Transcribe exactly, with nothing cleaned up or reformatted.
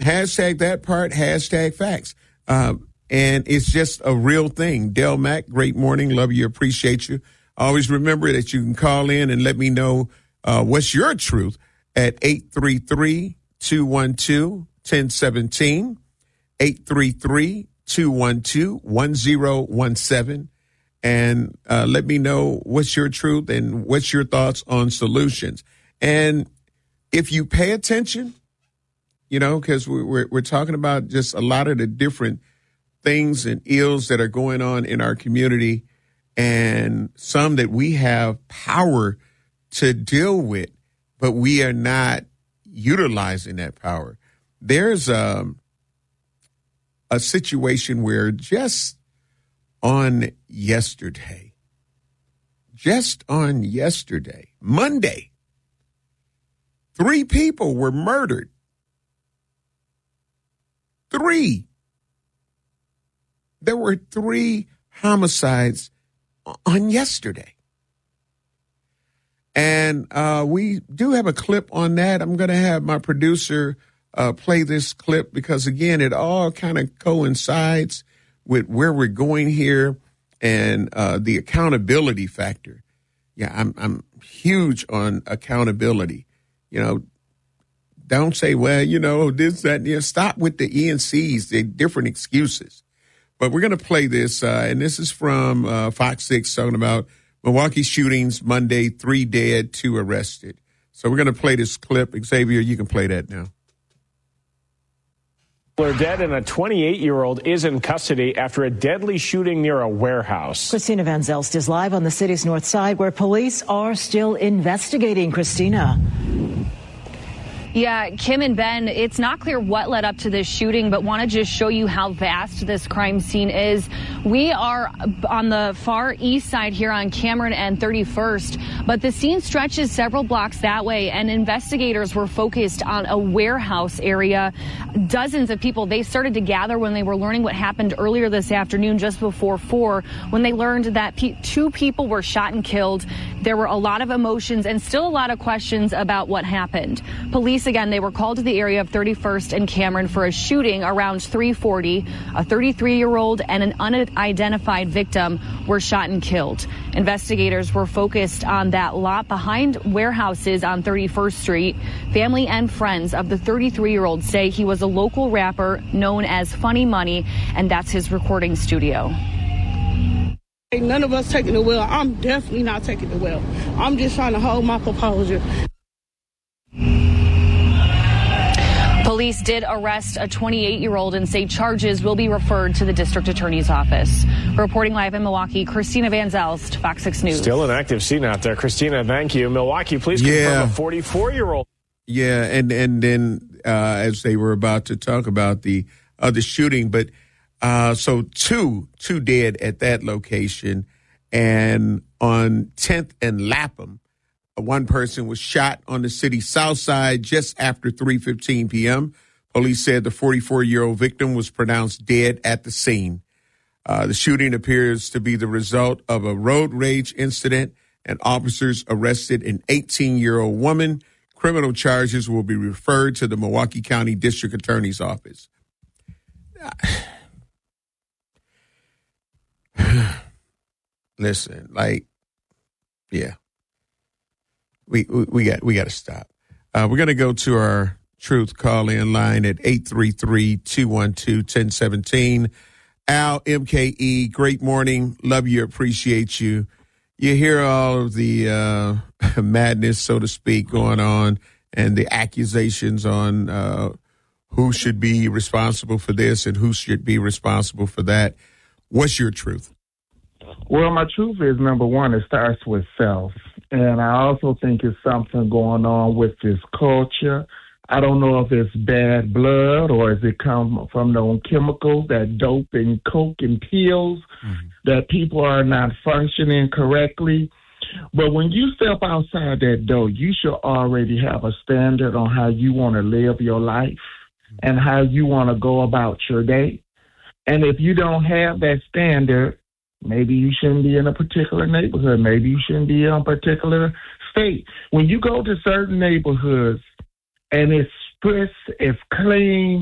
hashtag that part, hashtag facts. Uh, and it's just a real thing. Del Mack, great morning. Love you. Appreciate you. Always remember that you can call in and let me know uh, what's your truth at eight three three, two one two, one zero one seven, eight three three, two one two, one zero one seven. And uh, let me know what's your truth and what's your thoughts on solutions. And if you pay attention, you know, because we're, we're talking about just a lot of the different things and ills that are going on in our community, and some that we have power to deal with, but we are not utilizing that power. There's um, a situation where just on yesterday, just on yesterday, Monday, three people were murdered. Three. There were three homicides on yesterday. And uh, we do have a clip on that. I'm going to have my producer uh, play this clip because, again, it all kind of coincides with where we're going here and uh, the accountability factor. Yeah, I'm I'm huge on accountability. You know, don't say, well, you know, this, that, and the other. Stop with the E N Cs, the different excuses. But we're going to play this, uh, and this is from uh, Fox six talking about Milwaukee shootings Monday, three dead, two arrested. So we're going to play this clip. Xavier, you can play that now. Are dead and a twenty-eight-year-old is in custody after a deadly shooting near a warehouse. Christina Van Zelst is live on the city's north side where police are still investigating. Christina. Yeah, Kim and Ben, it's not clear what led up to this shooting, but want to just show you how vast this crime scene is. We are on the far east side here on Cameron and thirty-first, but the scene stretches several blocks that way, and investigators were focused on a warehouse area. Dozens of people, they started to gather when they were learning what happened earlier this afternoon, just before four, when they learned that pe- two people were shot and killed. There were a lot of emotions and still a lot of questions about what happened. Police, again, they were called to the area of thirty-first and Cameron for a shooting around three forty. A thirty-three-year-old and an unidentified victim were shot and killed. Investigators were focused on that lot behind warehouses on thirty-first Street. Family and friends of the thirty-three-year-old say he was a local rapper known as Funny Money, and that's his recording studio. None of us taking the wheel. I'm definitely not taking the wheel. I'm just trying to hold my composure. Police did arrest a twenty-eight-year-old and say charges will be referred to the district attorney's office. Reporting live in Milwaukee, Christina Van Zelst, Fox six News. Still an active scene out there. Christina, thank you. Milwaukee police confirm Yeah. a forty-four-year-old. Yeah, and, and then uh, as they were about to talk about the other shooting, but uh, so two, two dead at that location. And on tenth and Lapham, one person was shot on the city's south side just after three fifteen p.m. Police said the forty-four-year-old victim was pronounced dead at the scene. Uh, the shooting appears to be the result of a road rage incident, and officers arrested an eighteen-year-old woman. Criminal charges will be referred to the Milwaukee County District Attorney's Office. Listen, like, yeah. We, we we got we got to stop. Uh, we're going to go to our truth call-in line at eight three three, two one two, one zero one seven. Al, M K E, great morning. Love you, appreciate you. You hear all of the uh, madness, so to speak, going on and the accusations on uh, who should be responsible for this and who should be responsible for that. What's your truth? Well, my truth is, number one, it starts with self. And I also think it's something going on with this culture. I don't know if it's bad blood or is it come from those chemicals, that dope and coke and pills, mm-hmm. that people are not functioning correctly. But when you step outside that door, you should already have a standard on how you want to live your life mm-hmm. and how you want to go about your day. And if you don't have that standard, maybe you shouldn't be in a particular neighborhood. Maybe you shouldn't be in a particular state. When you go to certain neighborhoods and it's crisp, it's clean,